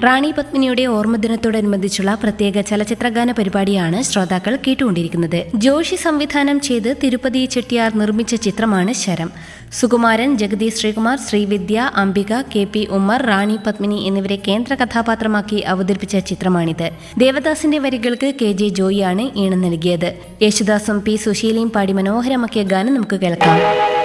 റാണി പത്മിനിയുടെ ഓർമ്മദിനത്തോടനുബന്ധിച്ചുള്ള പ്രത്യേക ചലച്ചിത്രഗാന പരിപാടിയാണ് ശ്രോതാക്കൾ കേട്ടുകൊണ്ടിരിക്കുന്നത്. ജോഷി സംവിധാനം ചെയ്ത് തിരുപ്പതി ചെട്ടിയാർ നിർമ്മിച്ച ചിത്രമാണ് ശരം. സുകുമാരൻ, ജഗതി ശ്രീകുമാർ, ശ്രീവിദ്യ, അംബിക, KP ഉമ്മർ, റാണി പത്മിനി എന്നിവരെ കേന്ദ്ര കഥാപാത്രമാക്കി അവതരിപ്പിച്ച ചിത്രമാണിത്. ദേവദാസിന്റെ വരികൾക്ക് KJ ജോയിയാണ് ഈണം നൽകിയത്. യേശുദാസും P സുശീലയും പാടി മനോഹരമാക്കിയ ഗാനം നമുക്ക് കേൾക്കാം.